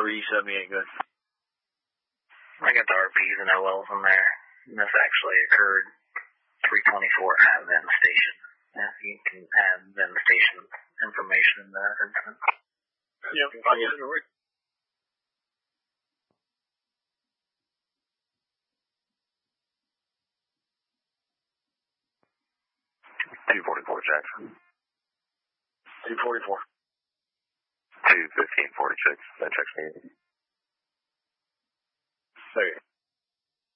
378 good. I got the RPs and OLs in there. And this actually occurred 324 at Vent Station. You can add Vent Station information in the incident. Yep, I get it. 244 Jackson. 244. 21546. That checks me. There you go.